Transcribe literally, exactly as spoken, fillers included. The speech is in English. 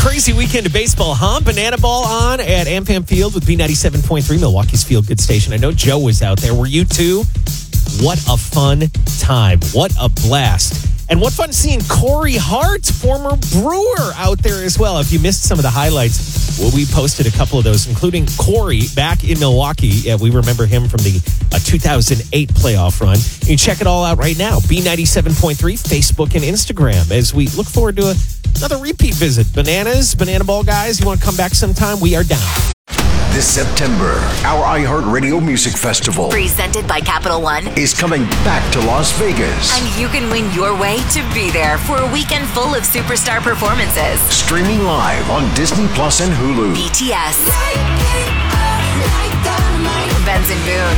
Crazy weekend of baseball, huh? Banana Ball on at AmFam Field with B ninety-seven point three, Milwaukee's Feel Good station. I know Joe was out there. Were you too? What a fun time. What a blast. And what fun seeing Corey Hart, former Brewer, out there as well. If you missed some of the highlights, well, we posted a couple of those, including Corey back in Milwaukee. Yeah, we remember him from the uh, two thousand eight playoff run. You can check it all out right now. B ninety-seven point three, Facebook and Instagram, as we look forward to a, another repeat visit. Bananas, Banana Ball guys, you want to come back sometime? We are down. This September, our iHeartRadio Music Festival, presented by Capital One, is coming back to Las Vegas. And you can win your way to be there for a weekend full of superstar performances. Streaming live on Disney Plus and Hulu. B T S, Benson Boone,